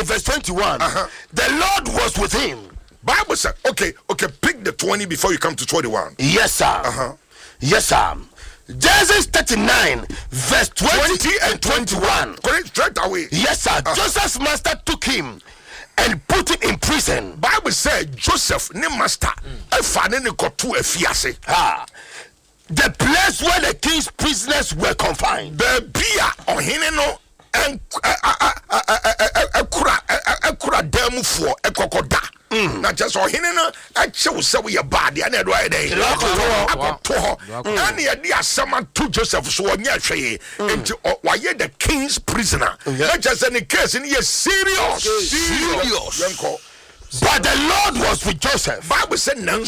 5 verse 21. The Lord was with him. Bible said, okay, pick the 20 before you come to 21. Yes, sir. Yes, sir. Genesis 39 verse 20 and 21. Straight away. Yes, sir. Joseph's master took him and put him in prison. Bible said Joseph, ne master, the place where the king's prisoners were confined. The beer or hineno and ekura demu for ekokoda. Na just or hineno achew se we bad ya na do ayde. Akoto. And ye di asema to Joseph so onya hweye. Enti waye the king's prisoner. Not just any case in serious. Yanko. But the Lord was with Joseph. Bible said and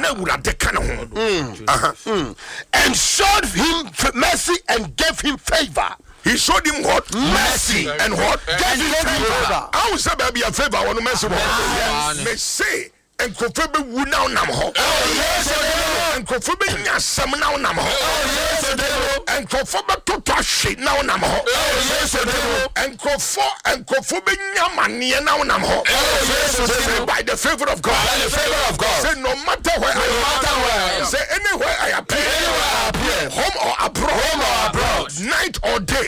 showed him mercy and gave him favor. He showed him what? Mercy. And what? Gave him favor. I will say baby a favor on mercy. May say and Kofobe wu now nam ho. And Kofobe nya sam now nam ho. And Kofobe to shit now nam ho. And Kofobe nya mania now nam ho. By the favor of God. By the favor of God. Say no matter where say anywhere I appear. Home or abroad. Night or day.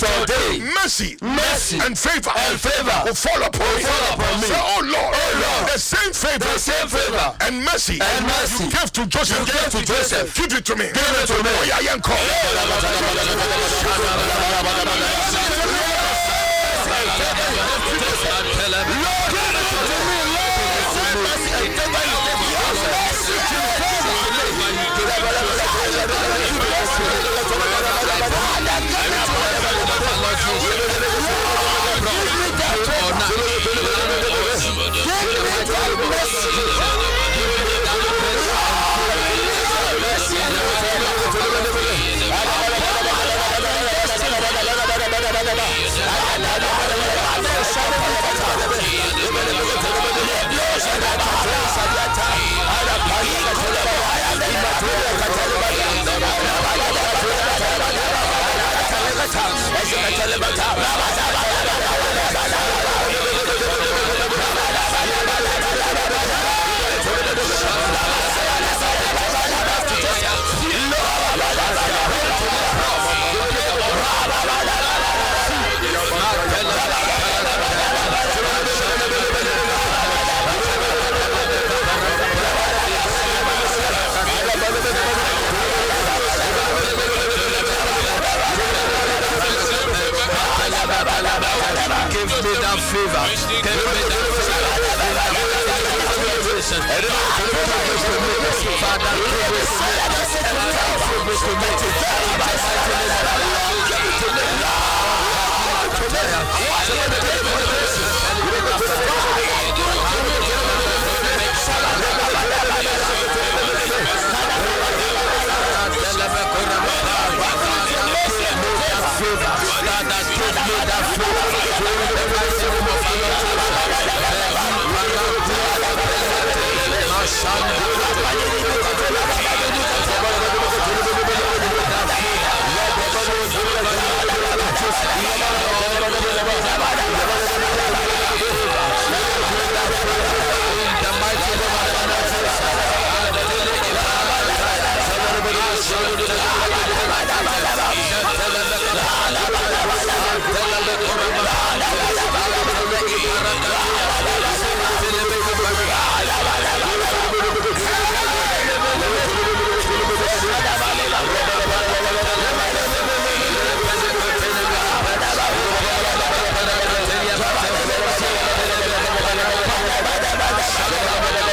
Mercy and favor will fall upon me. Say, oh Lord, the same favor and mercy you gave to Joseph. Give it to me. Oh, yeah, yanko.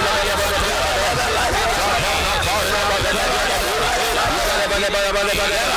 Bye.